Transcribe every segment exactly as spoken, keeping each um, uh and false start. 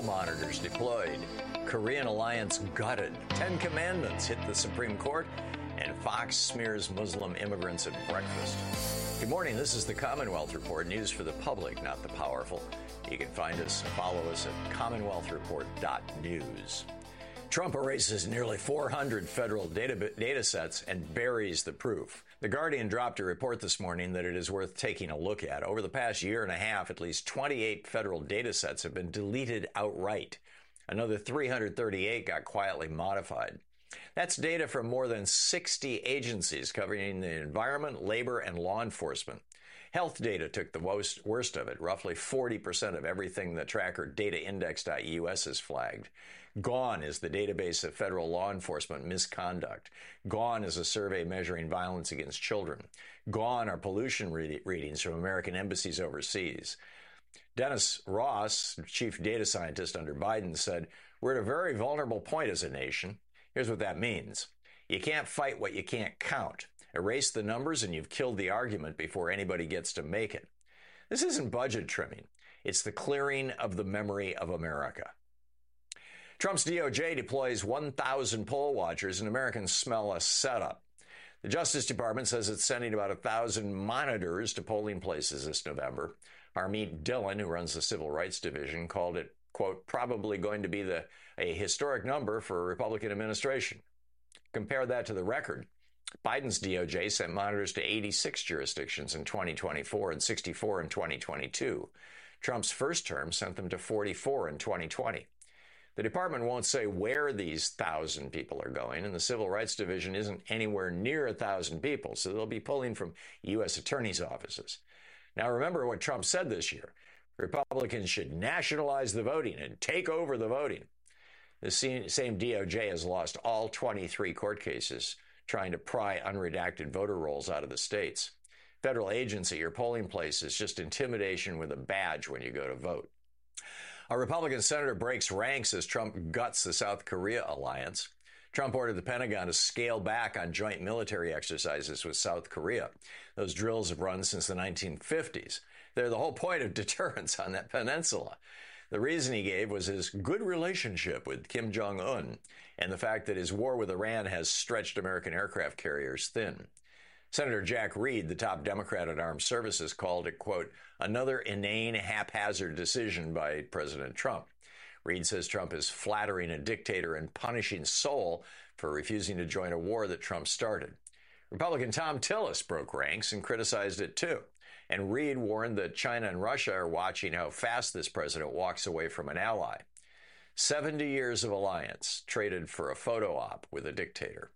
monitors deployed. Korean alliance gutted. Ten Commandments hit the Supreme Court. And Fox smears Muslim immigrants at breakfast. Good morning. This is the Commonwealth Report, news for the public, not the powerful. You can find us, follow us at commonwealth report dot news. Trump erases nearly four hundred federal data, data sets and buries the proof. The Guardian dropped a report this morning that it is worth taking a look at. Over the past year and a half, at least twenty-eight federal data sets have been deleted outright. Another three hundred thirty-eight got quietly modified. That's data from more than sixty agencies covering the environment, labor, and law enforcement. Health data took the worst, worst of it. Roughly forty percent of everything the tracker data index dot U S is flagged. Gone is the database of federal law enforcement misconduct. Gone is a survey measuring violence against children. Gone are pollution re- readings from American embassies overseas. Dennis Ross, chief data scientist under Biden, said, "We're at a very vulnerable point as a nation." Here's what that means. You can't fight what you can't count. Erase the numbers and you've killed the argument before anybody gets to make it. This isn't budget trimming. It's the clearing of the memory of America. Trump's D O J deploys one thousand poll watchers and Americans smell a setup. The Justice Department says it's sending about one thousand monitors to polling places this November. Harmeet Dillon, who runs the Civil Rights Division, called it, quote, probably going to be the a historic number for a Republican administration. Compare that to the record. Biden's D O J sent monitors to eighty-six jurisdictions in twenty twenty-four and sixty-four in twenty twenty-two. Trump's first term sent them to forty-four in twenty twenty. The department won't say where these thousand people are going, and the Civil Rights Division isn't anywhere near a thousand people, so they'll be pulling from U S attorneys' offices. Now, remember what Trump said this year. Republicans should nationalize the voting and take over the voting. The same D O J has lost all twenty-three court cases trying to pry unredacted voter rolls out of the states. Federal agents at your polling place is just intimidation with a badge when you go to vote. A Republican senator breaks ranks as Trump guts the South Korea alliance. Trump ordered the Pentagon to scale back on joint military exercises with South Korea. Those drills have run since the nineteen fifties. They're the whole point of deterrence on that peninsula. The reason he gave was his good relationship with Kim Jong-un and the fact that his war with Iran has stretched American aircraft carriers thin. Senator Jack Reed, the top Democrat at Armed Services, called it, quote, another inane, haphazard decision by President Trump. Reed says Trump is flattering a dictator and punishing Seoul for refusing to join a war that Trump started. Republican Tom Tillis broke ranks and criticized it too. And Reed warned that China and Russia are watching how fast this president walks away from an ally. seventy years of alliance traded for a photo op with a dictator.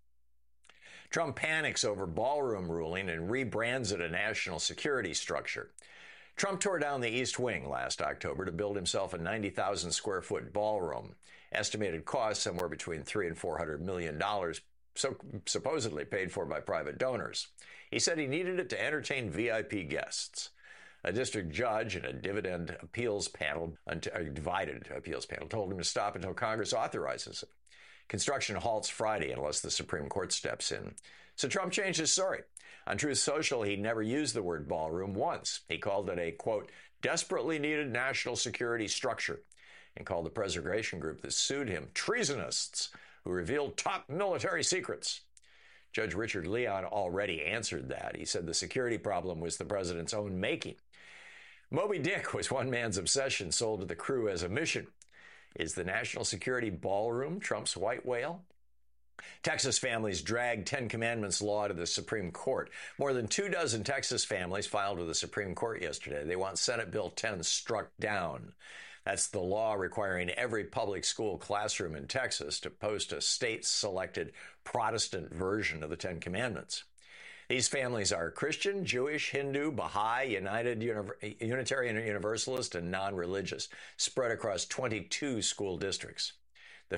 Trump panics over ballroom ruling and rebrands it a national security structure. Trump tore down the East Wing last October to build himself a ninety thousand square foot ballroom. Estimated cost somewhere between three and four hundred million dollars, so supposedly paid for by private donors. He said he needed it to entertain V I P guests. A district judge and a dividend appeals panel, a divided appeals panel, told him to stop until Congress authorizes it. Construction halts Friday unless the Supreme Court steps in. So Trump changed his story. On Truth Social, he never used the word ballroom once. He called it a, quote, desperately needed national security structure, and called the preservation group that sued him treasonists who revealed top military secrets. Judge Richard Leon already answered that. He said the security problem was the president's own making. Moby Dick was one man's obsession sold to the crew as a mission. Is the national security ballroom Trump's white whale? Texas families dragged Ten Commandments law to the Supreme Court. More than two dozen Texas families filed with the Supreme Court yesterday. They want Senate Bill ten struck down. That's the law requiring every public school classroom in Texas to post a state-selected Protestant version of the Ten Commandments. These families are Christian, Jewish, Hindu, Baha'i, United, Unitarian Universalist, and non-religious, spread across twenty-two school districts.